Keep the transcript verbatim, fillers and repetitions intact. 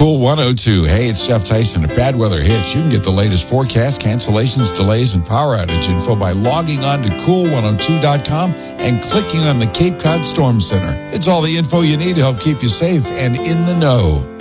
Cool one oh two. Hey, it's Jeff Tyson. If bad weather hits, you can get the latest forecast, cancellations, delays, and power outage info by logging on to cool one oh two dot com and clicking on the Cape Cod Storm Center. It's all the info you need to help keep you safe and in the know.